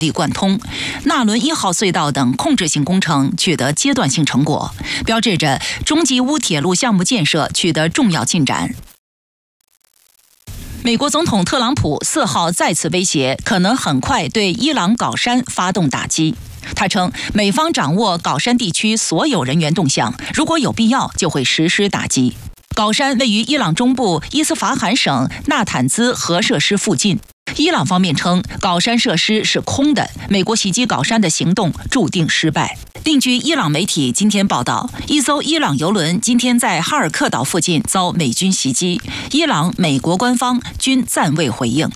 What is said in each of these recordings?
力贯通，纳伦1号隧道等控制性工程取得阶段性成果，标志着中吉乌铁路项目建设取得重要进展。美国总统特朗普4号再次威胁，可能很快对伊朗搞山发动打击。他称，美方掌握搞山地区所有人员动向，如果有必要，就会实施打击。搞山位于伊朗中部伊斯法罕省纳坦兹核设施附近。伊朗方面称，搞山设施是空的，美国袭击搞山的行动注定失败。另据伊朗媒体今天报道，一艘伊朗油轮今天在哈尔克岛附近遭美军袭击，伊朗、美国官方均暂未回应。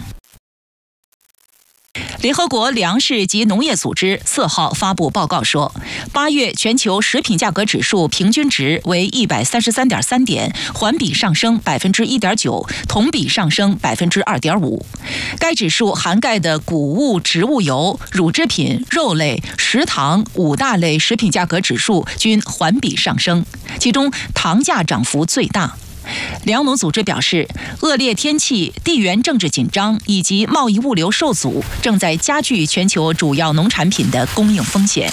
联合国粮食及农业组织4号发布报告说，8月全球食品价格指数平均值为133.3点，环比上升1.9%，同比上升2.5%。该指数涵盖的谷物、植物油、乳制品、肉类、食糖5大类食品价格指数均环比上升，其中糖价涨幅最大。粮农组织表示，恶劣天气、地缘政治紧张以及贸易物流受阻，正在加剧全球主要农产品的供应风险。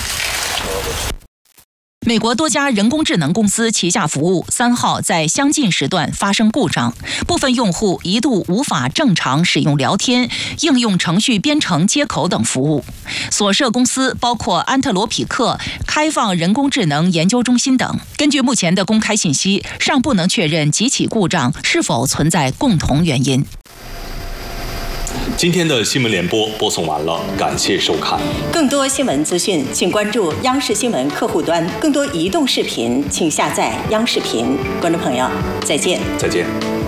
美国多家人工智能公司旗下服务3号在相近时段发生故障，部分用户一度无法正常使用聊天、应用程序编程接口等服务。所涉公司包括安特罗匹克、开放人工智能研究中心等。根据目前的公开信息，尚不能确认几起故障是否存在共同原因。 今天的新闻联播播送完了，感谢收看。 更多新闻资讯，请关注央视新闻客户端。更多移动视频，请下载央视频。观众朋友，再见。 再见。